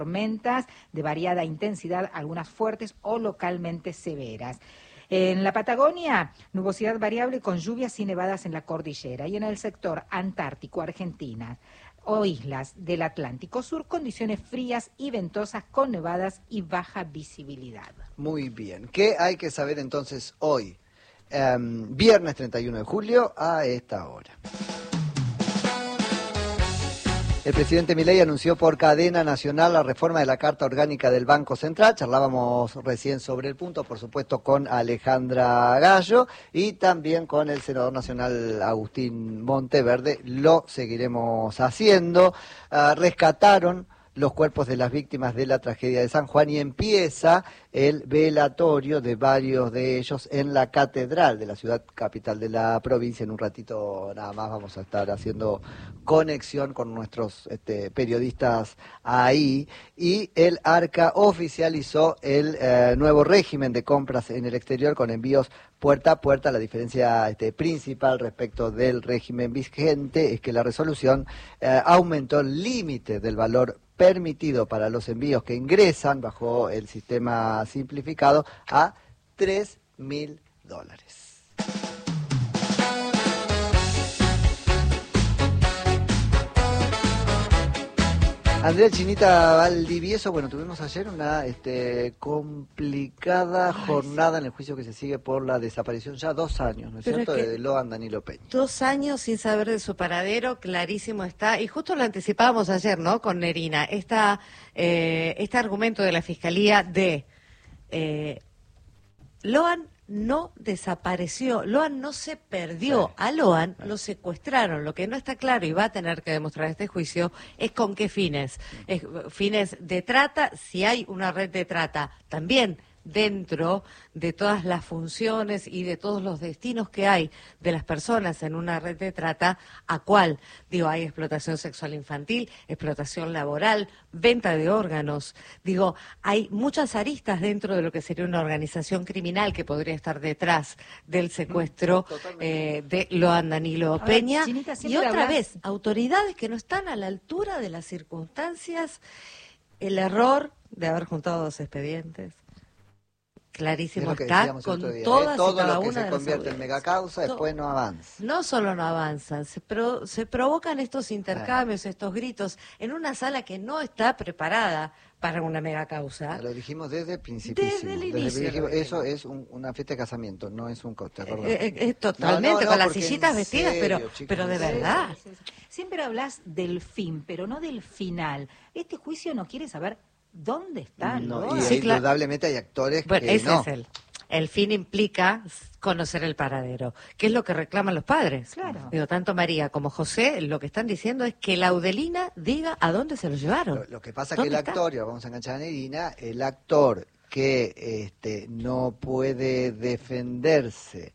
tormentas de variada intensidad, algunas fuertes o localmente severas. En la Patagonia, nubosidad variable con lluvias y nevadas en la cordillera. Y en el sector antártico, Argentina o islas del Atlántico Sur, condiciones frías y ventosas con nevadas y baja visibilidad. Muy bien. ¿Qué hay que saber entonces hoy? Viernes 31 de julio a esta hora. El presidente Milei anunció por cadena nacional la reforma de la Carta Orgánica del Banco Central. Charlábamos recién sobre el punto, por supuesto, con Alejandra Gallo y también con el senador nacional Agustín Monteverde. Lo seguiremos haciendo. Rescataron los cuerpos de las víctimas de la tragedia de San Juan y empieza el velatorio de varios de ellos en la catedral de la ciudad capital de la provincia. En un ratito nada más vamos a estar haciendo conexión con nuestros periodistas ahí, y el ARCA oficializó el nuevo régimen de compras en el exterior con envíos puerta a puerta. La diferencia principal respecto del régimen vigente es que la resolución aumentó el límite del valor permitido para los envíos que ingresan bajo el sistema simplificado a $3.000. Andrea Chinita Valdivieso, bueno, tuvimos ayer una complicada jornada en el juicio que se sigue por la desaparición, ya 2 años, ¿no es cierto?, de Loan Danilo Peña. 2 años sin saber de su paradero, clarísimo está, y justo lo anticipábamos ayer, ¿no?, con Nerina, este argumento de la Fiscalía de Loan no desapareció, Loan no se perdió, sí. A Loan lo secuestraron. Lo que no está claro y va a tener que demostrar este juicio es con qué fines. Fines de trata, si hay una red de trata también dentro de todas las funciones y de todos los destinos que hay de las personas en una red de trata, ¿a cuál? Digo, hay explotación sexual infantil, explotación laboral, venta de órganos. Digo, hay muchas aristas dentro de lo que sería una organización criminal que podría estar detrás del secuestro de Loan Danilo Peña. Chinita, y otra vez, autoridades que no están a la altura de las circunstancias, el error de haber juntado 2 expedientes. Clarísimo está, con todas todo y cada lo que una se de convierte en megacausa después no avanza. No solo no avanzan, se provocan estos intercambios, estos gritos, en una sala que no está preparada para una megacausa. Lo dijimos desde el principio. Desde el inicio. Eso es una fiesta de casamiento, no es un coste. Totalmente, con las sillitas vestidas, serio, pero de verdad. Siempre hablas del fin, pero no del final. Este juicio no quiere saber ¿dónde están? No, y sí, indudablemente hay actores que ese no. Es el fin implica conocer el paradero, que es lo que reclaman los padres. Claro. Digo, tanto María como José, lo que están diciendo es que Laudelina diga a dónde se lo llevaron. Lo que pasa es que el actor, y vamos a enganchar a Nerina, el actor que no puede defenderse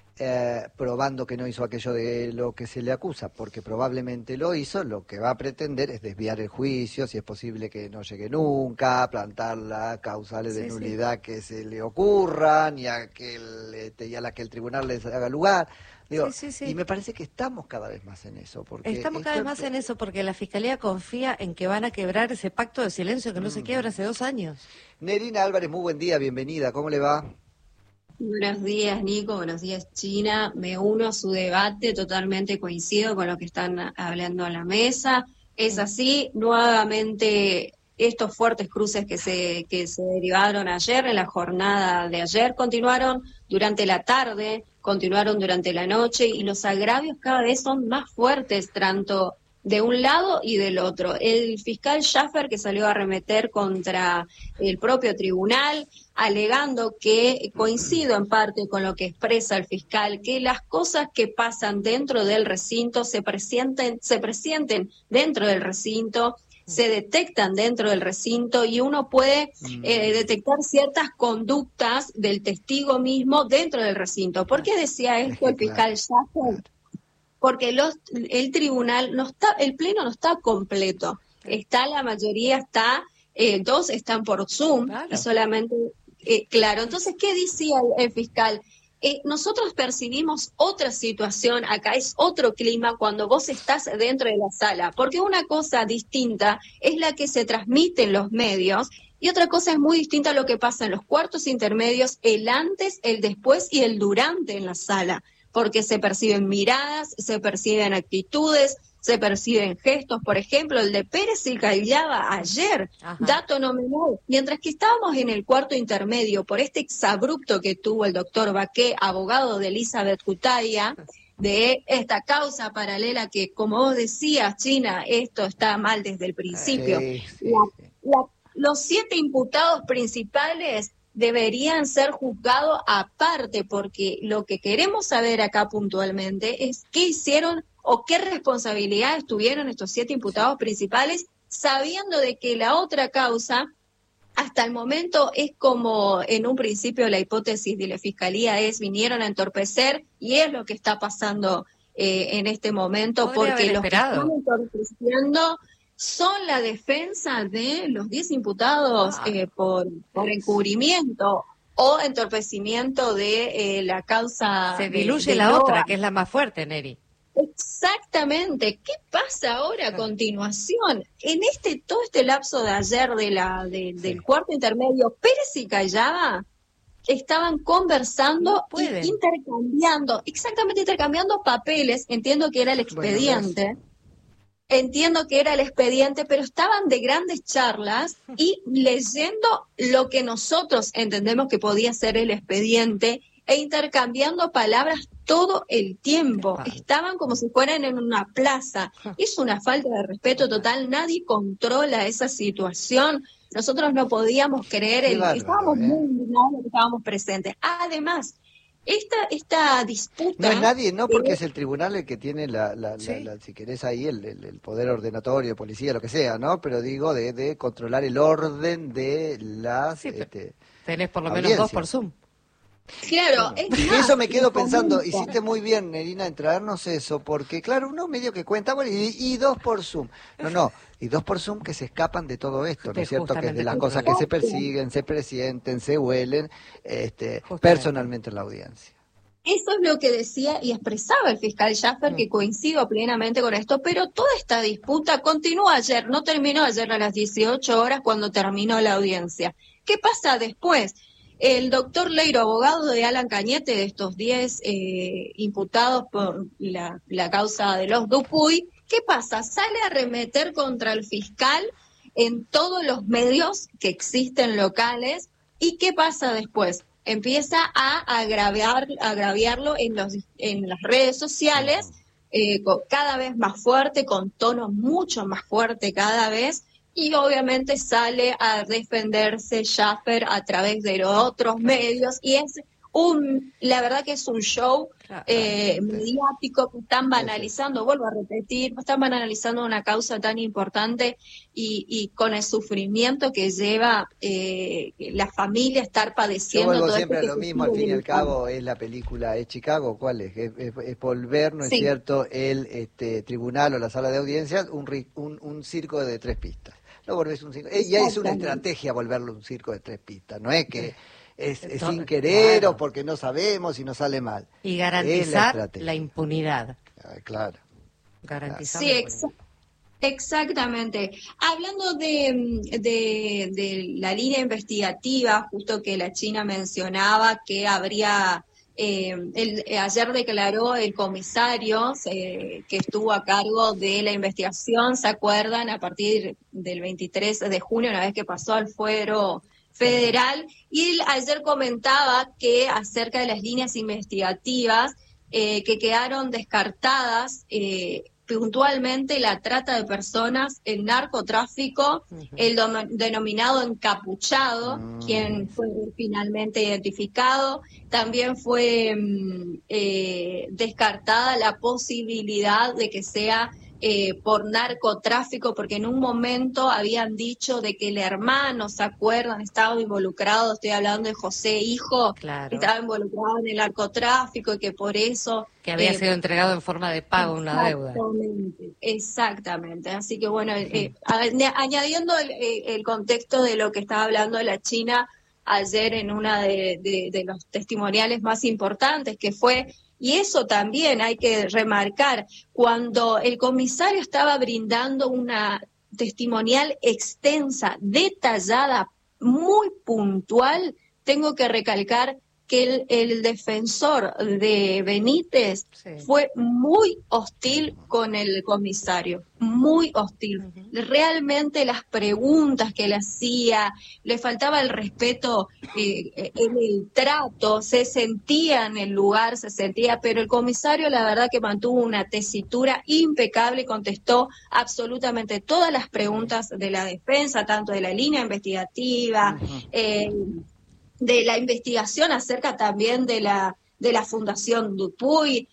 probando que no hizo aquello de lo que se le acusa, porque probablemente lo hizo, lo que va a pretender es desviar el juicio, si es posible que no llegue nunca, plantar las causales de nulidad que se le ocurran y a la que el tribunal les haga lugar. Digo, y me parece que estamos cada vez más en eso. Estamos cada vez más en eso porque la Fiscalía confía en que van a quebrar ese pacto de silencio que no se quiebra hace 2 años. Nerina Álvarez, muy buen día, bienvenida, ¿cómo le va? Buenos días, Nico. Buenos días, China. Me uno a su debate, totalmente coincido con lo que están hablando en la mesa. Es así, nuevamente estos fuertes cruces que se derivaron ayer, en la jornada de ayer, continuaron durante la tarde, continuaron durante la noche, y los agravios cada vez son más fuertes, tanto de un lado y del otro. El fiscal Schaffer, que salió a arremeter contra el propio tribunal, alegando que, coincido en parte con lo que expresa el fiscal, que las cosas que pasan dentro del recinto se presienten dentro del recinto, se detectan dentro del recinto, y uno puede detectar ciertas conductas del testigo mismo dentro del recinto. ¿Por qué decía esto el fiscal Schaffer? Porque el tribunal no está, el pleno no está completo, está la mayoría, está 2 están por Zoom, claro. Y solamente, claro. Entonces, ¿qué decía el fiscal? nosotros percibimos otra situación, acá es otro clima cuando vos estás dentro de la sala, porque una cosa distinta es la que se transmite en los medios y otra cosa es muy distinta a lo que pasa en los cuartos intermedios, el antes, el después y el durante en la sala, porque se perciben miradas, se perciben actitudes, se perciben gestos. Por ejemplo, el de Pérez y Callaba ayer, dato no menor, mientras que estábamos en el cuarto intermedio por este exabrupto que tuvo el doctor Baqué, abogado de Elizabeth Cutaya, de esta causa paralela que, como vos decías, China, esto está mal desde el principio. Los 7 imputados principales deberían ser juzgados aparte, porque lo que queremos saber acá puntualmente es qué hicieron o qué responsabilidades tuvieron estos 7 imputados principales, sabiendo de que la otra causa, hasta el momento, es como en un principio la hipótesis de la Fiscalía vinieron a entorpecer, y es lo que está pasando en este momento, porque los que están entorpeciendo son la defensa de los 10 imputados por encubrimiento o entorpecimiento de la causa. Se diluye de la Loa. otra, que es la más fuerte, Neri. Exactamente. ¿Qué pasa ahora a continuación? En todo este lapso de ayer del cuarto intermedio, Pérez y Callaba estaban conversando y intercambiando papeles. Entiendo que era el expediente. Pero estaban de grandes charlas y leyendo lo que nosotros entendemos que podía ser el expediente e intercambiando palabras todo el tiempo. Estaban como si fueran en una plaza. Es una falta de respeto total. Nadie controla esa situación. Nosotros no podíamos creer, estábamos muy indignados porque estábamos presentes. Además, esta disputa... No es nadie, no, porque es el tribunal el que tiene si querés ahí, el poder ordenatorio, policía, lo que sea, ¿no? Pero digo, de controlar el orden de las tenés por lo menos audiencias. 2 por Zoom. Claro, eso me quedo pensando, hiciste muy bien, Nerina, en traernos eso, porque claro, uno medio que cuenta, bueno, y 2 por Zoom. Y 2 por Zoom que se escapan de todo esto, ¿no es cierto? Que es de las cosas que se persiguen, se presienten, se huelen personalmente en la audiencia. Eso es lo que decía y expresaba el fiscal Schaffer, que coincido plenamente con esto, pero toda esta disputa continuó ayer, no terminó ayer a las 18 horas cuando terminó la audiencia. ¿Qué pasa después? El doctor Leiro, abogado de Alan Cañete, de estos 10 imputados por la causa de los Dupuy, ¿qué pasa? Sale a arremeter contra el fiscal en todos los medios que existen locales. ¿Y qué pasa después? Empieza a agraviarlo en las redes sociales, cada vez más fuerte, con tono mucho más fuerte cada vez. Y obviamente sale a defenderse Schaffer a través de otros medios, y la verdad que es un show mediático que están banalizando, vuelvo a repetir, están banalizando una causa tan importante y con el sufrimiento que lleva la familia estar padeciendo. Yo vuelvo todo siempre a esto lo que mismo, al fin y al vive. cabo es la película, ¿es Chicago? ¿Cuál es? Es volver, ¿no es cierto?, el tribunal o la sala de audiencias, un circo de 3 pistas. Lo volvés un circo. Ya es una estrategia volverlo un circo de 3 pistas, no es que es sin querer o porque no sabemos y no sale mal. Y garantizar la impunidad. Claro. Garantizar la impunidad. Exactamente. Hablando de la línea investigativa, justo que la China mencionaba que habría... ayer declaró el comisario que estuvo a cargo de la investigación, ¿se acuerdan? A partir del 23 de junio, una vez que pasó al fuero federal, y él ayer comentaba que acerca de las líneas investigativas que quedaron descartadas, puntualmente la trata de personas, el narcotráfico, el denominado encapuchado, quien fue finalmente identificado. También fue descartada la posibilidad de que sea por narcotráfico, porque en un momento habían dicho de que el hermano, ¿se acuerdan?, estaba involucrado, estoy hablando de José Hijo, estaba involucrado en el narcotráfico y que por eso... Que había sido entregado en forma de pago una deuda. Exactamente. Así que bueno, añadiendo el contexto de lo que estaba hablando de la China, ayer en una de los testimoniales más importantes, que fue, y eso también hay que remarcar, cuando el comisario estaba brindando una testimonial extensa, detallada, muy puntual, tengo que recalcar que el defensor de Benítez fue muy hostil con el comisario, muy hostil. Realmente las preguntas que le hacía, le faltaba el respeto en el trato, se sentía en el lugar, pero el comisario la verdad que mantuvo una tesitura impecable y contestó absolutamente todas las preguntas de la defensa, tanto de la línea investigativa, de la investigación acerca también de la Fundación Dupuy,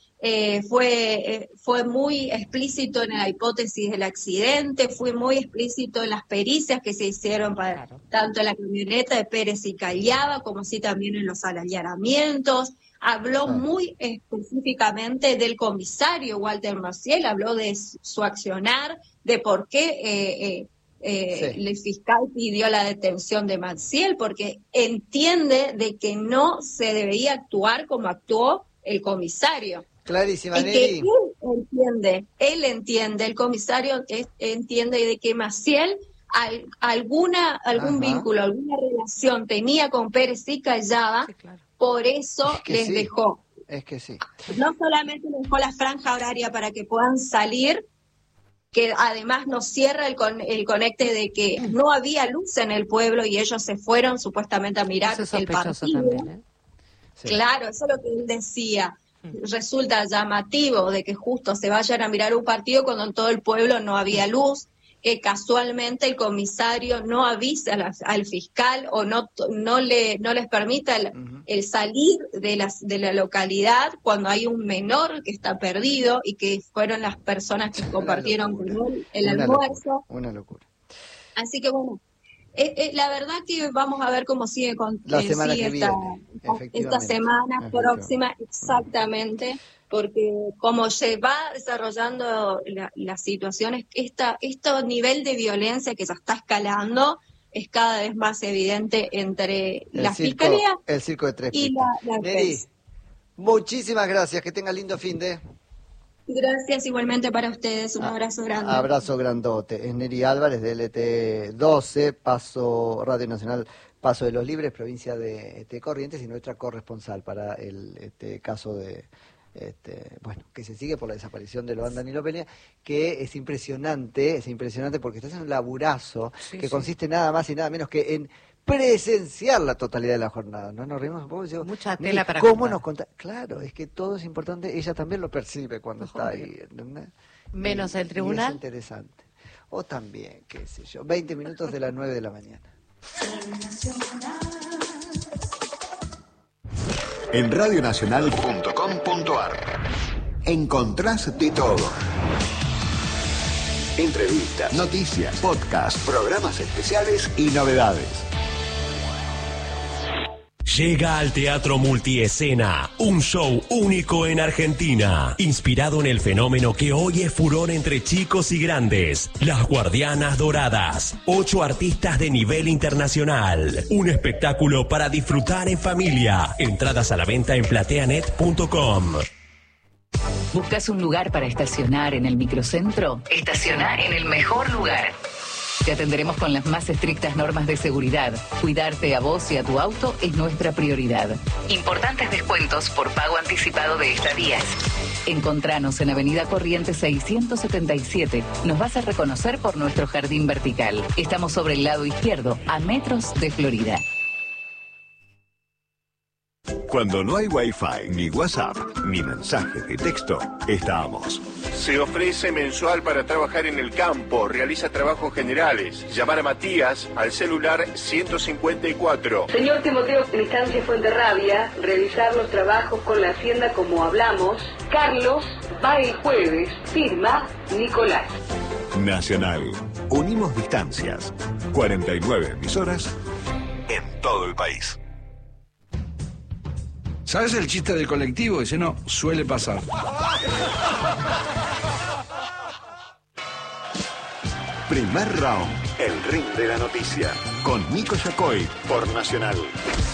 fue muy explícito en la hipótesis del accidente, fue muy explícito en las pericias que se hicieron para tanto en la camioneta de Pérez y Callaba, como así también en los allanamientos. Habló muy específicamente del comisario Walter Maciel, habló de su accionar, de por qué el fiscal pidió la detención de Maciel, porque entiende de que no se debería actuar como actuó el comisario. Clarísima, Neri. Él entiende, el comisario entiende de que Maciel algún vínculo, alguna relación tenía con Pérez y Callaba, por eso dejó. Es que sí. No solamente les dejó la franja horaria para que puedan salir, que además nos cierra el conecte de que no había luz en el pueblo y ellos se fueron supuestamente a mirar el partido. También, Claro, eso es lo que él decía. Resulta llamativo de que justo se vayan a mirar un partido cuando en todo el pueblo no había luz, que casualmente el comisario no avisa al fiscal o no les permita el salir de la localidad cuando hay un menor que está perdido y que fueron las personas que compartieron con él el almuerzo. Una locura. Así que bueno, la verdad que vamos a ver cómo sigue la semana que viene, esta semana próxima, exactamente, porque como se va desarrollando la situación, este nivel de violencia que ya está escalando es cada vez más evidente entre la Fiscalía el circo de tres y la Neri, muchísimas gracias, que tenga lindo fin de... Gracias igualmente para ustedes, un abrazo grande. Abrazo grandote. Es Neri Álvarez de LT12, Radio Nacional Paso de los Libres, provincia de Corrientes, y nuestra corresponsal para el caso de... que se sigue por la desaparición de Loan Danilo Peña, que es impresionante porque está haciendo un laburazo que consiste nada más y nada menos que en presenciar la totalidad de la jornada. No nos reímos un poco, digo, mucha tela para ¿cómo contar. Nos contar? Claro, es que todo es importante, ella también lo percibe cuando está ahí, ¿entendés? Menos el tribunal. Es interesante. O también, qué sé yo, 20 minutos de las 9 de la mañana. En radionacional.com.ar encontrás de todo. Entrevistas, noticias, podcasts, programas especiales y novedades. Llega al Teatro Multiescena, un show único en Argentina, inspirado en el fenómeno que hoy es furor entre chicos y grandes, Las Guardianas Doradas, 8 artistas de nivel internacional, un espectáculo para disfrutar en familia, entradas a la venta en plateanet.com. ¿Buscas un lugar para estacionar en el microcentro? Estaciona en el mejor lugar. Te atenderemos con las más estrictas normas de seguridad. Cuidarte a vos y a tu auto es nuestra prioridad. Importantes descuentos por pago anticipado de estadías. Encontranos en Avenida Corrientes 677. Nos vas a reconocer por nuestro jardín vertical. Estamos sobre el lado izquierdo, a metros de Florida. Cuando no hay Wi-Fi, ni WhatsApp, ni mensajes de texto, estamos. Se ofrece mensual para trabajar en el campo, realiza trabajos generales. Llamar a Matías al celular 154. Señor Timoteo, en Estancia Fuenterrabía, realizar los trabajos con la hacienda como hablamos. Carlos va el jueves, firma Nicolás. Nacional. Unimos distancias. 49 emisoras en todo el país. ¿Sabes el chiste del colectivo? Ese no, suele pasar. Primer round, el ring de la noticia, con Nico Yacoy por Nacional.